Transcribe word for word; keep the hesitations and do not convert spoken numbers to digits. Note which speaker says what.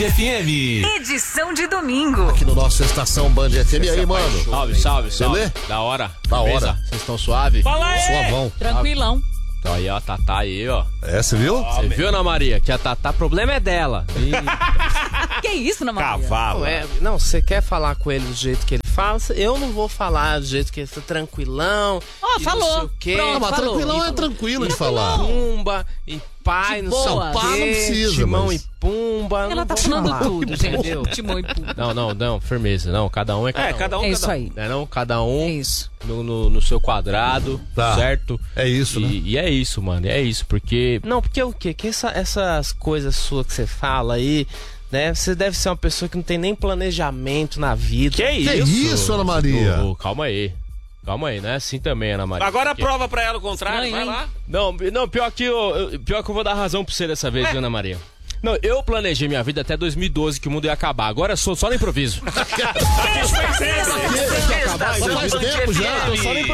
Speaker 1: F M.
Speaker 2: Edição de domingo.
Speaker 3: Aqui no nosso Estação Band F M. E aí, mano?
Speaker 4: Salve, salve, salve.
Speaker 3: Beleza?
Speaker 4: Da hora.
Speaker 3: Da
Speaker 4: Beleza?
Speaker 3: hora.
Speaker 4: Vocês estão suave?
Speaker 3: Fala aí! Suavão.
Speaker 5: Tranquilão.
Speaker 4: Então aí, ó, Tatá aí, ó.
Speaker 3: É, você viu?
Speaker 4: Você viu, Ana Maria? Que a Tatá, problema é dela.
Speaker 5: Que isso, Ana Maria?
Speaker 6: Cavalo.
Speaker 7: Não, é, não, você quer falar com ele do jeito que ele fala? Eu não vou falar do jeito que ele tá tranquilão.
Speaker 5: Ó,
Speaker 7: e
Speaker 5: falou.
Speaker 7: Não sei o quê.
Speaker 5: Pronto.
Speaker 3: Ah, mas
Speaker 5: falou.
Speaker 3: tranquilão é tranquilo de falar.
Speaker 7: Pumba e pai,
Speaker 5: De
Speaker 7: não sei
Speaker 5: boa.
Speaker 7: o
Speaker 3: Pá, não
Speaker 7: quê.
Speaker 3: precisa,
Speaker 7: Timão
Speaker 3: mas-
Speaker 7: e pumba.
Speaker 5: Ela
Speaker 7: não
Speaker 5: tá
Speaker 7: vou
Speaker 5: falando
Speaker 7: falar,
Speaker 5: tudo,
Speaker 7: entendeu?
Speaker 5: Timão e Pumba.
Speaker 4: Não, não, não, firmeza. Não, cada um é cada
Speaker 6: É,
Speaker 4: um.
Speaker 6: cada um.
Speaker 5: É
Speaker 6: cada
Speaker 5: isso
Speaker 6: um.
Speaker 5: aí.
Speaker 4: Não é não? Cada um
Speaker 5: É isso.
Speaker 4: no, no, no seu quadrado,
Speaker 3: Tá.
Speaker 4: certo?
Speaker 3: É isso,
Speaker 4: E,
Speaker 3: né?
Speaker 4: e é isso, mano, é isso, porque...
Speaker 7: Não, porque o quê? Que essa- essas coisas suas que você fala aí, né? Você deve ser uma pessoa que não tem nem planejamento na vida.
Speaker 6: Que
Speaker 3: Que
Speaker 6: isso?
Speaker 3: isso, Ana Maria?
Speaker 4: Ô, ô, calma aí. Calma aí, não é assim também, Ana Maria.
Speaker 6: Agora
Speaker 4: Porque-
Speaker 6: prova pra ela o contrário,
Speaker 5: Estranho,
Speaker 6: vai
Speaker 5: hein?
Speaker 6: lá.
Speaker 4: Não, não, pior que eu, eu- pior que eu vou dar razão pra você dessa vez, viu, Ana Maria? Não, eu planejei minha vida até dois mil e doze, que o mundo ia acabar. Agora eu sou só no improviso.
Speaker 3: Mas faz tempo já.
Speaker 4: Tô só no